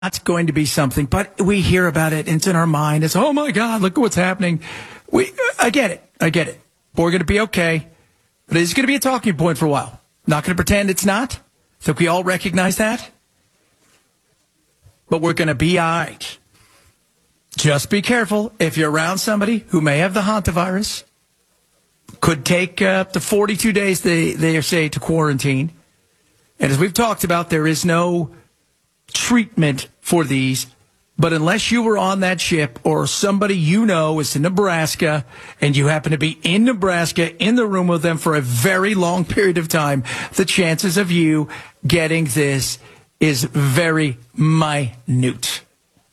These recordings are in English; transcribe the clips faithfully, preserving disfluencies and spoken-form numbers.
That's going to be something, but we hear about it and it's in our mind. It's, oh my God, look at what's happening. We, I get it. I get it. We're going to be okay, but it's going to be a talking point for a while. Not going to pretend it's not. I think we all recognize that. But we're going to be all right. Just be careful if you're around somebody who may have the hantavirus. Could take uh, up to forty-two days, they, they say, to quarantine. And as we've talked about, there is no treatment for these, but unless you were on that ship or somebody you know is in Nebraska and you happen to be in Nebraska in the room with them for a very long period of time, the chances of you getting this is very minute.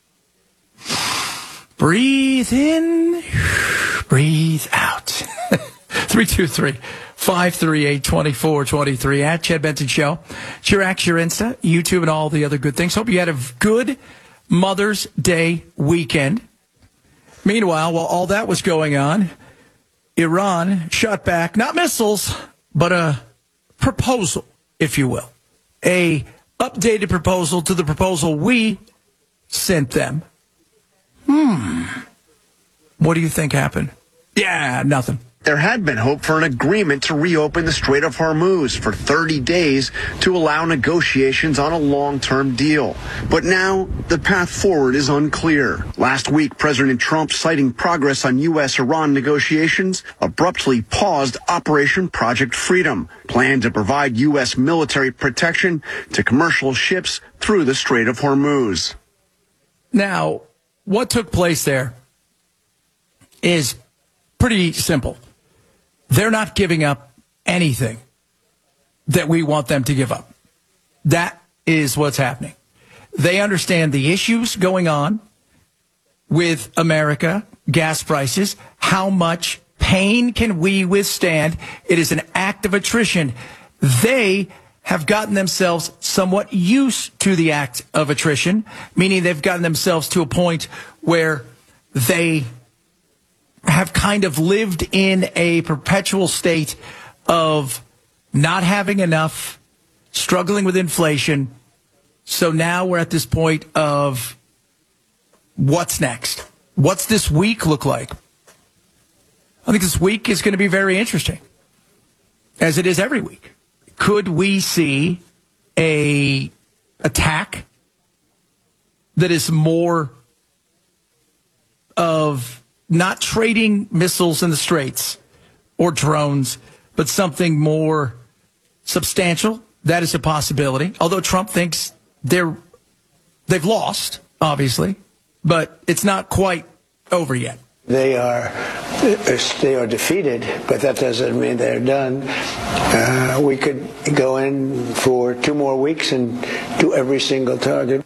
Breathe in, breathe out. three two three, five three eight, two four two three at Chad Benson Show. It's your X, your Insta, YouTube, and all the other good things. Hope you had a good Mother's Day weekend. Meanwhile, while all that was going on, Iran shot back, not missiles, but a proposal, if you will. A updated proposal to the proposal we sent them. Hmm. What do you think happened? Yeah, nothing. There had been hope for an agreement to reopen the Strait of Hormuz for thirty days to allow negotiations on a long-term deal. But now the path forward is unclear. Last week, President Trump, citing progress on U S Iran negotiations, abruptly paused Operation Project Freedom, planned to provide U S military protection to commercial ships through the Strait of Hormuz. Now, what took place there is pretty simple. They're not giving up anything that we want them to give up. That is what's happening. They understand the issues going on with America, gas prices, how much pain can we withstand. It is an act of attrition. They have gotten themselves somewhat used to the act of attrition, meaning they've gotten themselves to a point where they have kind of lived in a perpetual state of not having enough, struggling with inflation. So now we're at this point of what's next? What's this week look like? I think this week is going to be very interesting, as it is every week. Could we see a attack that is more of not trading missiles in the straits or drones, but something more substantial? That is a possibility. Although Trump thinks they're they've lost, obviously, but it's not quite over yet. They are they are defeated, but that doesn't mean they're done. Uh, we could go in for two more weeks and do every single target.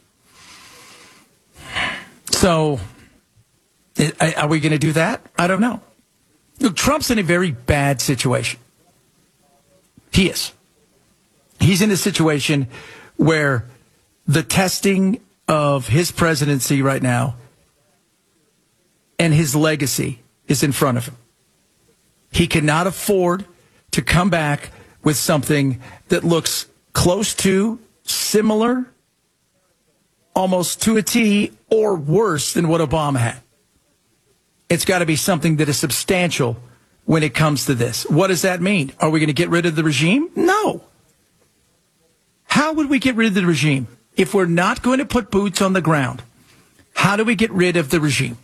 So, are we going to do that? I don't know. Look, Trump's in a very bad situation. He is. He's in a situation where the testing of his presidency right now and his legacy is in front of him. He cannot afford to come back with something that looks close to, similar, almost to a T, or worse than what Obama had. It's got to be something that is substantial when it comes to this. What does that mean? Are we going to get rid of the regime? No. How would we get rid of the regime? If we're not going to put boots on the ground, how do we get rid of the regime?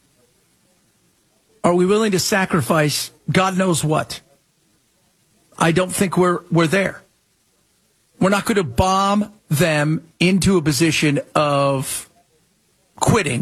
Are we willing to sacrifice God knows what? I don't think we're we're there. We're not going to bomb them into a position of quitting.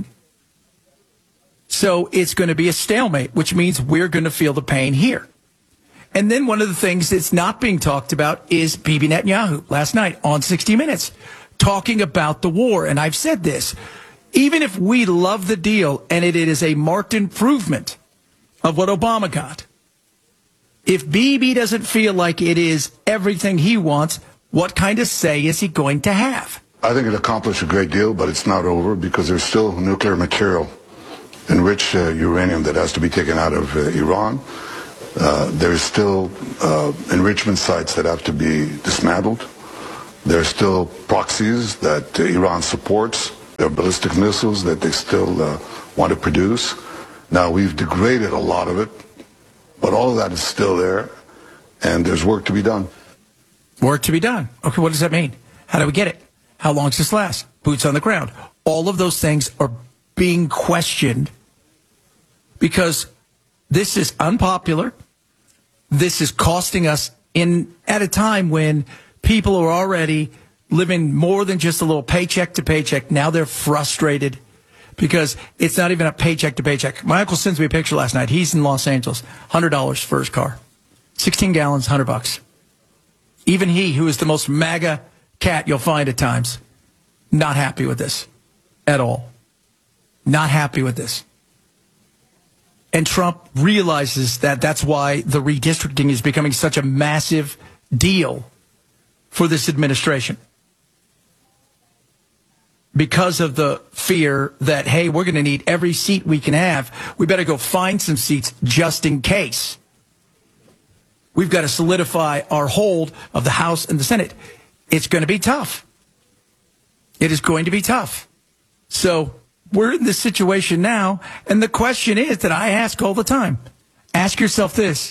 So it's going to be a stalemate, which means we're going to feel the pain here. And then one of the things that's not being talked about is Bibi Netanyahu last night on sixty minutes, talking about the war. And I've said this, even if we love the deal and it, it is a marked improvement of what Obama got, if Bibi doesn't feel like it is everything he wants, what kind of say is he going to have? I think it accomplished a great deal, but it's not over because there's still nuclear material, enriched uh, uranium that has to be taken out of uh, Iran. Uh, there's still uh, enrichment sites that have to be dismantled. There are still proxies that uh, Iran supports There are ballistic missiles that they still uh, want to produce. Now, we've degraded a lot of it, but all of that is still there, and there's work to be done. Work to be done. Okay, what does that mean? How do we get it? How long does this last? Boots on the ground. All of those things are being questioned because this is unpopular. This is costing us in at a time when people are already living more than just a little paycheck to paycheck. Now they're frustrated because it's not even a paycheck to paycheck. My uncle sends me a picture last night. He's in Los Angeles. one hundred dollars for his car. sixteen gallons, one hundred bucks. Even he, who is the most MAGA cat you'll find at times, not happy with this at all. Not happy with this. And Trump realizes that that's why the redistricting is becoming such a massive deal for this administration. Because of the fear that, hey, we're going to need every seat we can have. We better go find some seats just in case. We've got to solidify our hold of the House and the Senate. It's going to be tough. It is going to be tough. So we're in this situation now, and the question is that I ask all the time. Ask yourself this.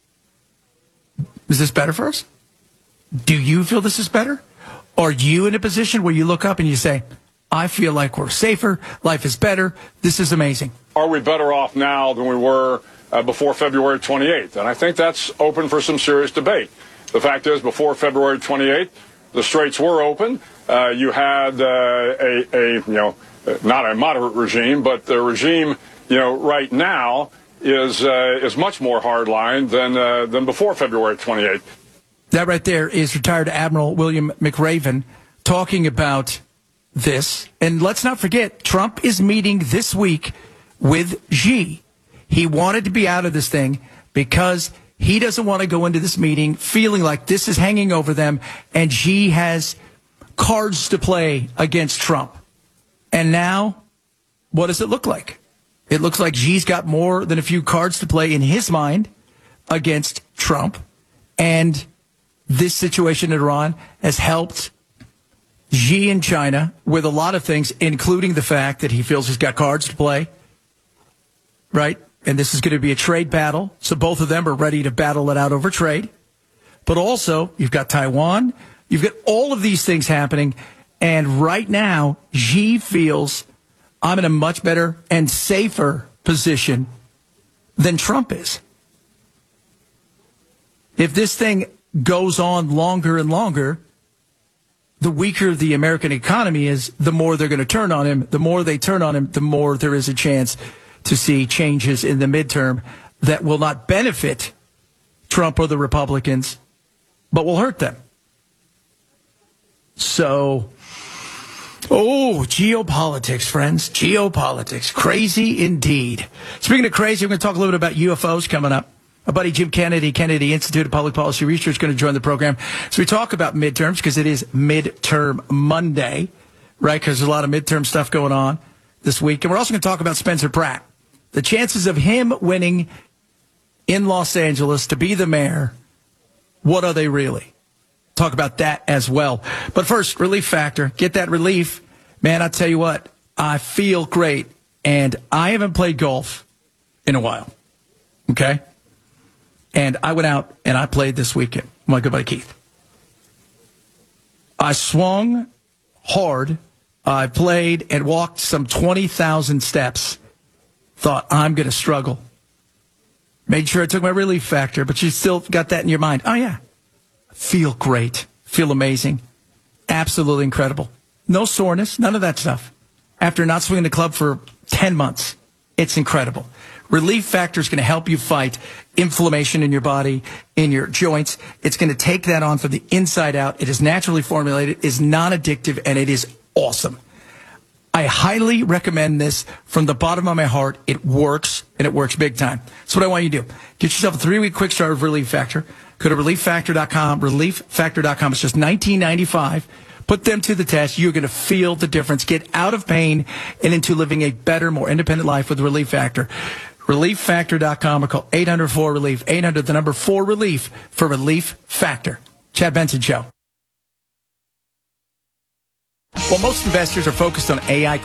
Is this better for us? Do you feel this is better? Are you in a position where you look up and you say, I feel like we're safer, life is better, this is amazing? Are we better off now than we were uh, before February twenty-eighth? And I think that's open for some serious debate. The fact is, before February twenty-eighth, the straits were open. Uh, you had uh, a, a, you know, not a moderate regime, but the regime, you know, right now is uh, is much more hardline than uh, than before February twenty-eighth. That right there is retired Admiral William McRaven talking about this. And let's not forget, Trump is meeting this week with Xi. He wanted to be out of this thing because he doesn't want to go into this meeting feeling like this is hanging over them and Xi has cards to play against Trump. And now, what does it look like? It looks like Xi's got more than a few cards to play in his mind against Trump. And this situation in Iran has helped Xi in China with a lot of things, including the fact that he feels he's got cards to play, right? And this is going to be a trade battle. So both of them are ready to battle it out over trade. But also, you've got Taiwan. You've got all of these things happening. And right now, Xi feels I'm in a much better and safer position than Trump is. If this thing goes on longer and longer, the weaker the American economy is, the more they're going to turn on him. The more they turn on him, the more there is a chance to see changes in the midterm that will not benefit Trump or the Republicans, but will hurt them. So, oh, geopolitics, friends. Geopolitics. Crazy indeed. Speaking of crazy, we're going to talk a little bit about U F Os coming up. My buddy Jim Kennedy, Kennedy Institute of Public Policy Research, is going to join the program. So we talk about midterms because it is midterm Monday, right? Because there's a lot of midterm stuff going on this week. And we're also going to talk about Spencer Pratt. The chances of him winning in Los Angeles to be the mayor, what are they really? Talk about that as well. But first, relief factor. Get that relief. Man, I'll tell you what, I feel great. And I haven't played golf in a while. Okay? And I went out and I played this weekend. My good buddy Keith. I swung hard. I played and walked some twenty thousand steps. Thought, I'm going to struggle. Made sure I took my relief factor, but you still got that in your mind. Oh, yeah. Feel great. Feel amazing. Absolutely incredible. No soreness, none of that stuff. After not swinging the club for ten months, it's incredible. Relief Factor is going to help you fight inflammation in your body, in your joints. It's going to take that on from the inside out. It is naturally formulated, is non-addictive, and it is awesome. I highly recommend this from the bottom of my heart. It works, and it works big time. So what I want you to do, get yourself a three-week quick start of Relief Factor. Go to relief factor dot com, relief factor dot com. It's just nineteen ninety-five. Put them to the test. You're going to feel the difference. Get out of pain and into living a better, more independent life with Relief Factor. relief factor dot com or call eight hundred four relief. eight hundred, the number four relief for Relief Factor. Chad Benson Show. While most investors are focused on A I